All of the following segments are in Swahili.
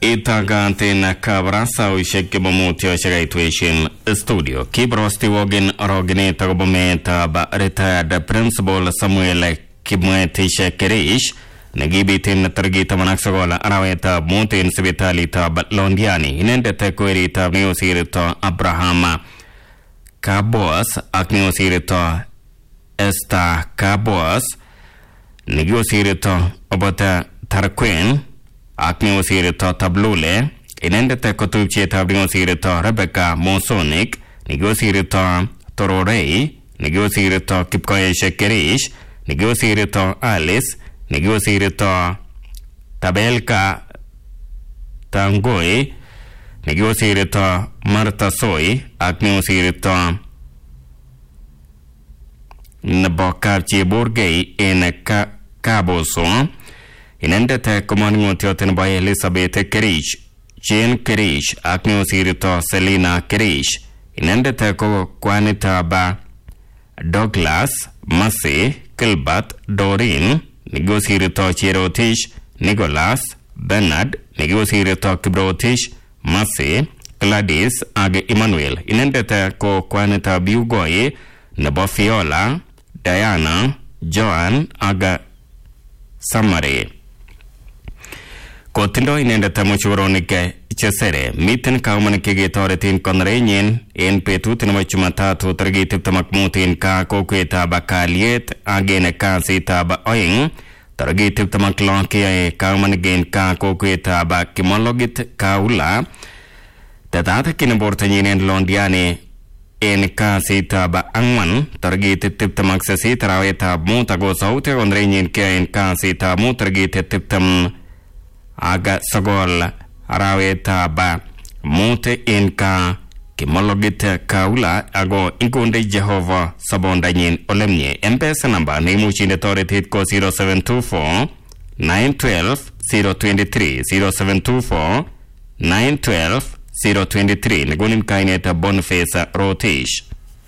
Itagantin kabrasa usheke bomutio shagaituation studio. Kibrosti wogin rogineta gobometa ba retired principal Samuel Kimwetisha Kerish. Nagibitin targita manaksagola araweta mutin sibitalita Londiani. Inendete kuerita neosirito Abraham Kabos ak neosirito Esta Kabos. Negiosirito obota Tarquin. Ak neosirito Tablule. Inendete kutubcheta neosirito Rebecca Mosonic. Negiosirito Tororei. Negiosirito Kipkoeshe Kerish. Negiosirito Alice. Negiosirito Tabelka Tangoi. Negiosirito Marta Soy. Ak neosirito Nabokapchi Burgei in Kaboso. Inendete komaningotioten by Elizabeth Kerish. Jane Kerish. Ak neosirito Selina Kerish. Inendete ko kwanita ba Douglas Massey Kilbat Doreen. Negosirito Chirotish, Nicholas, Bernard, Negosirito Kibrotish, Massey, Gladys, Ag Emmanuel. Inendete ko kwanita Bugoye, Nabofiola, Diana, Joan, Aga Samare. Kotindo inendete mochuronike Chesere, miten kaumanike toretin konrenyin, en petutin mochumatatu targitip tamakmutin ka kokweta bakaliet, agene kasita ba oing, targitip tamaklokia kaumanigen ka kokweta ba kimologit kaula, tatata kinabortanyin en Londiani, en kasita ba angman, targitip tamaksasi taraweta mutago saute konrenyin kia en kasita mutargitip tam aga sagol, Araweta ba mute inka kimologite kaula ago inkunde Jehova sabondanyin olemnye. M-Pesa namba nemuchinde toretit ko 0724 912 023 0724 912 023 negunin kaineta Boniface Rotish.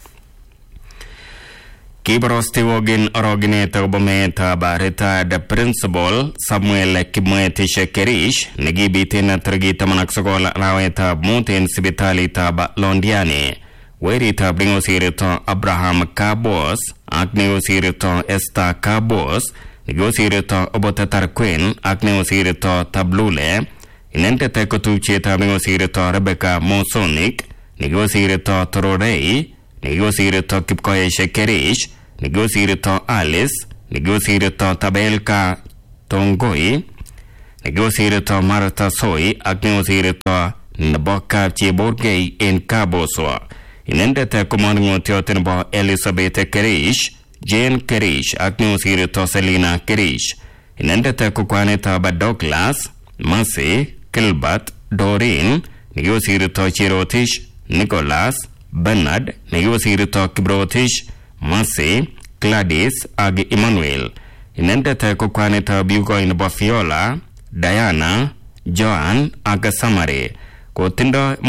Kibrosti wogin rogineta ubometa ba retired principal Samuel Kimwetisha Kerish. Nagibitin targita manaksagola raweta mutin sibitalita ba Londiani. Werita bringosirito Abraham Kabos. Ak neosirito Esta Kabos. Negosirito obotatar Queen. Ak neosirito Tablule. Inentete kutubcheta bringosirito Rebecca Mosonic. Negosirito Tororei. Negosirito Kipkoeshe Kerish. Negosirito Alice. Negosirito Tabelka Tongoi. Negosirito Marta Soy. Ak negosirito Nabokapchi Burgei in Kaboso. Inendete komaningotioten bo Elizabeth Kerish. Jane Kerish. Ak negosirito Selina Kerish. Inendete kukwaneta ba Douglas Massey Kilbat Doreen. Negosirito Chirotish. Nicholas Bernard. Negosirito Kibrotish Massey, Gladys, Ag Emmanuel. Inendete kukwaneta Bugo in Bofiola, Diana, Joan, Ag Samare. Kotindo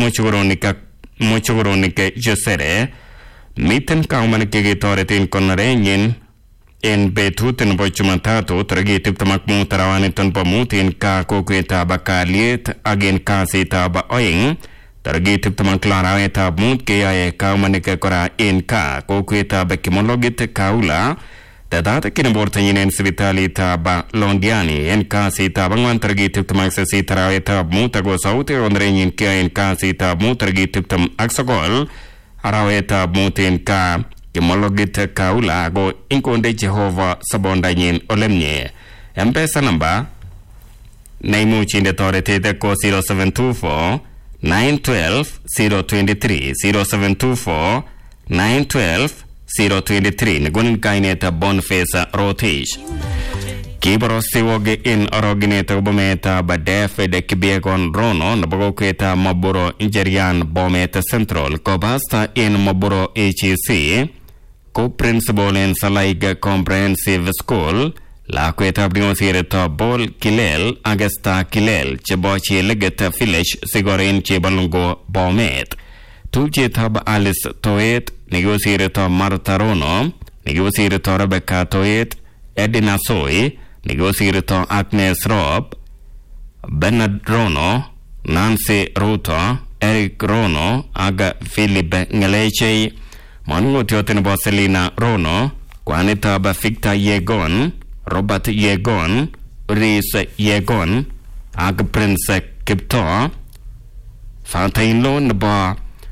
mochuronike Josere. Miten kaumanike toretin konrenyin. En betutin bochumatatu tragitip tamakmutarawanitun pamutin ka kokweta bakaliet agin kasita ba oing. Targitip tamaklaraweta mut kaya kaumanike kora in ka kokweta bakimologit kaula. Tatata kinabortanyin en sibitalita ba Londiani en kasita bangwan targitip tamaksasi taraweta mutago saute ondrenyin kaya en kasita mut targitip tam aksagol. Araweta mutin ka kimologit kaula go inkonde Jehova sabondanyin olemnye. M-Pesa namba naimuchinde toretete ko 0724 912 023 0724 912 023 negunin kaineta Boniface Rotish. Kibrosti woge in orogineta ubometa ba David Kibiegon Rono nabagokweta Maburo Injerian Bometa Central Kobasta in Maburo HEC co-principal in Salaiga Comprehensive School. La kweta brimosirito Bol Kilel Agesta Kilel Chebochi Legeta Village Sigorin Chibalungo Bomet. Tujita Alice Toet negosirito Marta Rono negosirito Rebecca Toet Edina Soy negosirito Agnes Rob Bernard Rono Nancy Ruto, Eric Rono, aga Philip Ngeleche, manung'otiot nebo Selina Rono, kwanitab Victor Yegon, Robert Yegon, Reese Yegon, ak Prince Kiptoo, Fatainlo nebo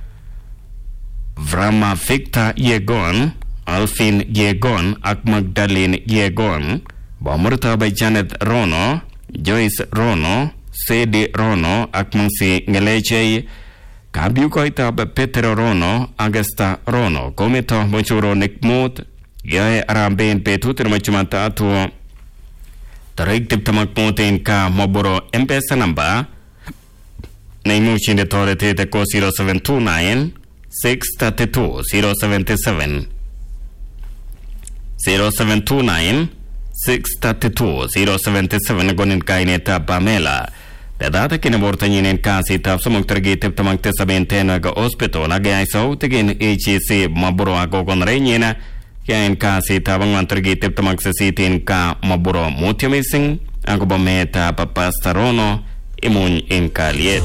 Vrama Victor Yegon, Alfin Yegon, ak Magdalene Yegon, bomurtab Janet Rono, Joyce Rono, Sedi Rono, ak Mungsi Ngeleche, kabiukoitab Petero Rono, Agesta Rono, komito mochuronik mut, yae aramben betut nebo Jumatatu, tarik 25 ka Moboro M-Pesa namba, neimuchinde toretet ko 0729 632 077 0729 632 077 gonin kainetab Pamela. Dadata kinabortanyin en kasitab somok tarigit 27 ga hospital agay sautigin HEC Maburo agogonrenyina yain kasitab angwan tarigit 28 ka Maburo mutyo mising agobo meetab Pastor Rono imuny en kalyet.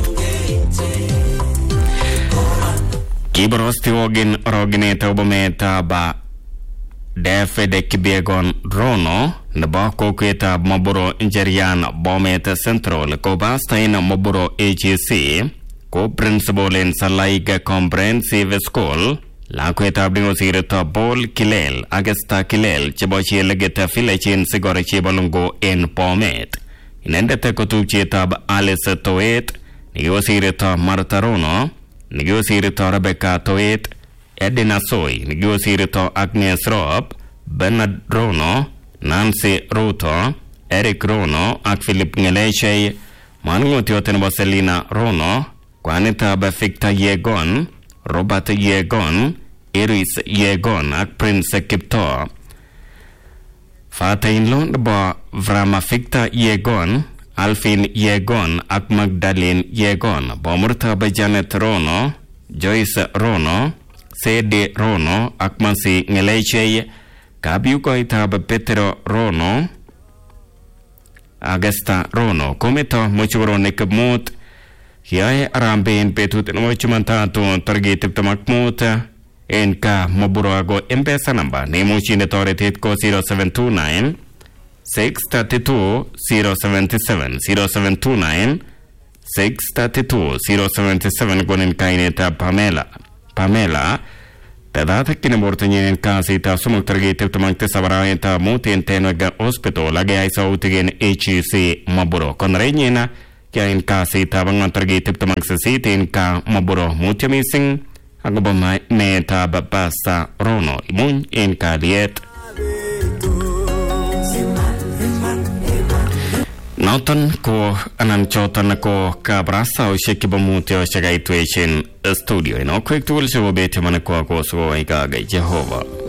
Kiborosti wogin roginet agobo meetab David Kibiegon Rono nebo kokwetab Maburo Njerian Bomet Central ko pastain Maburo HEC ko principal in Salaiga Comprehensive School lakwetab dingosirito Paul Kilel Agesta Kilel chebo chilegeta Filechin Sigore Chibalungo en Bomet. Inendet ko tupchetab Alice Toet nigosirito Martha Rono nigosirito Rebecca Toet Edina Soy nigosirito Agnes Rob Bernard Rono Nancy Ruto Eric Rono ak Philip Ngeleche manung'otiot nebo Selina Rono kwanitab Victor Yegon Robert Yegon Iris Yegon ak Prince Kiptoo Fatainlo nebo Vrama Victor Yegon Alfin Yegon ak Magdalene Yegon bomurtab Janet Rono Joyce Rono Sedi Rono ak Mungsi Ngeleche kabiukoitab Petero Rono Agesta Rono komito mochuronik mut yae aramben betut nebo Jumatatu tarigit 25 en ka Maburo ago M-Pesa namba neimuchinde toretet ko 0729 632 077 0729 632 077 gonin kainetab Pamela Tadata kinabortanyin en kasitab somok tarigit 27 mutin tenwega hospital agay sautigen HEC Maburo konrenyina yain kasitab angwan tarigit 28 en ka Maburo mutyo mising agobo meetab Pastor Rono imuny en kalyet. Noton ko anan choton ko kabarasaushek chebo mutyoshek aitwechin studio ino kwek tugul chebo betyo mana ko sugo igagay Jehova.